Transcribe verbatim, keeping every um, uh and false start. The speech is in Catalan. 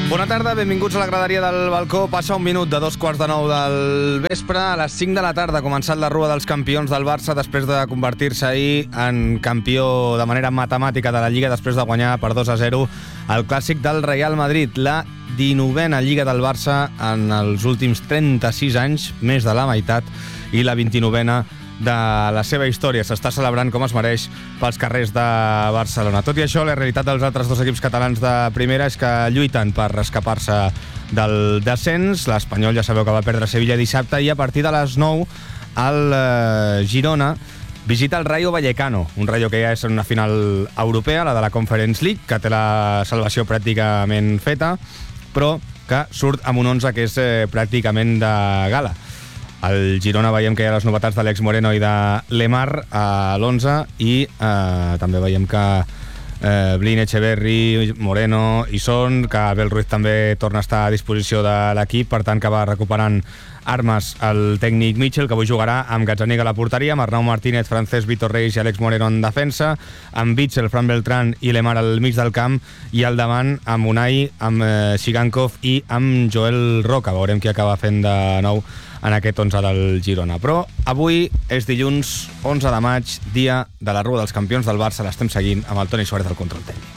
Bona tarda, benvinguts a la graderia del balcó. Passa un minut de dos quarts de nou del vespre. A les cinc de la tarda ha començat la rua dels campions del Barça després de convertir-se ahir en campió de manera matemàtica de la Lliga després de guanyar per dos a zero el clàssic del Real Madrid. La dinovena Lliga del Barça en els últims trenta-sis anys, més de la meitat, i la vint-i-novena de la seva història. S'està celebrant com es mereix pels carrers de Barcelona. Tot i això, la realitat dels altres dos equips catalans de primera és que lluiten per escapar-se del descens. L'Espanyol ja sabeu que va perdre a Sevilla dissabte i a partir de les nou el eh, Girona visita el Rayo Vallecano, un Rayo que ja és en una final europea, la de la Conference League, que té la salvació pràcticament feta, però que surt amb un onze que és eh, pràcticament de gala. Al Girona veiem que hi ha les novetats de l'Alex Moreno i de Lemar a l'onze i eh, també veiem que eh, Blin, Echeverri, Moreno i Son, que Abel Ruiz també torna a estar a disposició de l'equip, per tant que va recuperant armes el tècnic Mitchell, que avui jugarà amb Gazzaniga a la porteria, amb Arnau Martínez, Francesc Vitor Reis i Alex Moreno en defensa, amb Witsel, Fran Beltrán i Lemar al mig del camp, i al davant amb Unai, amb eh, Sigankov i amb Joel Roca. Veurem qui acaba fent de nou en aquest onze del Girona. Però avui és dilluns onze de maig, dia de la Rua dels Campions del Barça. L'estem seguint amb el Toni Suárez al control tècnic.